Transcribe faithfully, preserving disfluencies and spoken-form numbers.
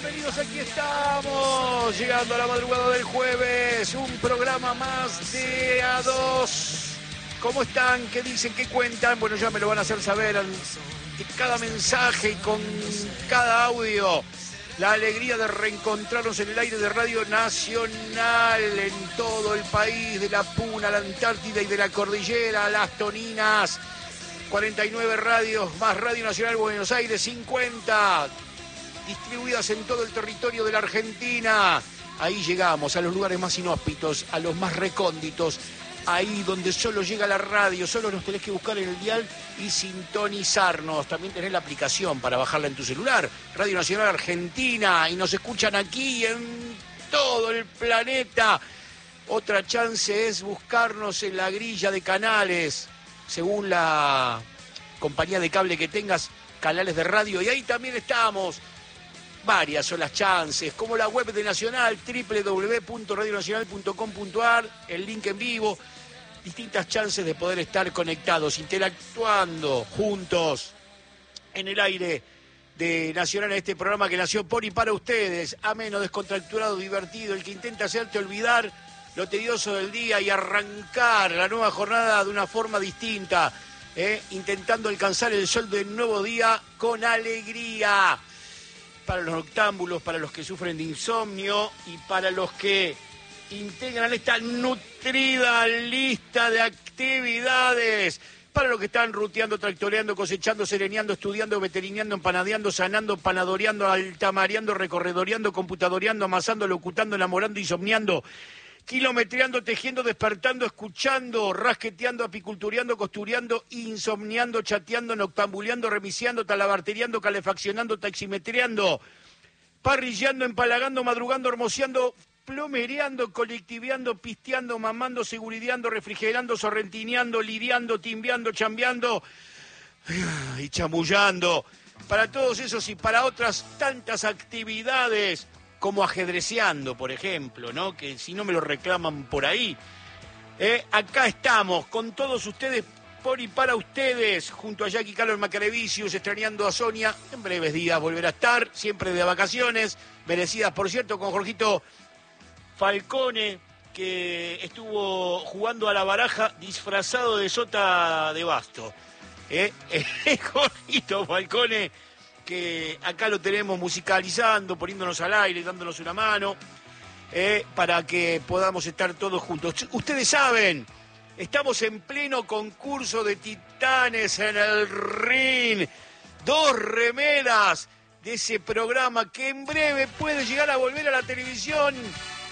bienvenidos, aquí estamos, llegando a la madrugada del jueves, un programa más de A dos. ¿Cómo están? ¿Qué dicen? ¿Qué cuentan? Bueno, ya me lo van a hacer saber en cada mensaje y con cada audio. La alegría de reencontrarnos en el aire de Radio Nacional, en todo el país, de la Puna, la Antártida y de la Cordillera, las Toninas. cuarenta y nueve radios, más Radio Nacional Buenos Aires, cincuenta, distribuidas en todo el territorio de la Argentina. Ahí llegamos, a los lugares más inhóspitos, a los más recónditos, ahí donde solo llega la radio, solo nos tenés que buscar en el dial y sintonizarnos. También tenés la aplicación para bajarla en tu celular, Radio Nacional Argentina, y nos escuchan aquí en todo el planeta. Otra chance es buscarnos en la grilla de canales, según la compañía de cable que tengas, canales de radio, y ahí también estamos. Varias son las chances, como la web de Nacional, doble u doble u doble u punto radio nacional punto com punto a r, el link en vivo, distintas chances de poder estar conectados, interactuando juntos en el aire de Nacional, en este programa que nació por y para ustedes, ameno, descontracturado, divertido, el que intenta hacerte olvidar lo tedioso del día y arrancar la nueva jornada de una forma distinta, ¿eh? Intentando alcanzar el sol del nuevo día con alegría. Para los noctámbulos, para los que sufren de insomnio y para los que integran esta nutrida lista de actividades, para los que están ruteando, tractoreando, cosechando, sereneando, estudiando, veterineando, empanadeando, sanando, panadoreando, altamareando, recorredoreando, computadoreando, amasando, locutando, enamorando, insomniando, kilometreando, tejiendo, despertando, escuchando, rasqueteando, apicultureando, costureando, insomniando, chateando, noctambuleando, remisiando, talabarteriando, calefaccionando, taximetreando, parrillando, empalagando, madrugando, hermoseando, plomereando, colectiveando, pisteando, mamando, segurideando, refrigerando, sorrentineando, lidiando, timbeando, chambeando y chamullando. Para todos esos y para otras tantas actividades, como ajedreceando, por ejemplo, ¿no? Que si no me lo reclaman por ahí. Eh, acá estamos, con todos ustedes, por y para ustedes, junto a Jackie Carlos Macarevicius, extrañando a Sonia. En breves días volverá a estar, siempre de vacaciones, merecidas, por cierto, con Jorgito Falcone, que estuvo jugando a la baraja disfrazado de sota de basto. Eh, eh, Jorgito Falcone, que acá lo tenemos musicalizando, poniéndonos al aire, dándonos una mano, eh, para que podamos estar todos juntos. Ustedes saben, estamos en pleno concurso de titanes en el ring. Dos remeras de ese programa que en breve puede llegar a volver a la televisión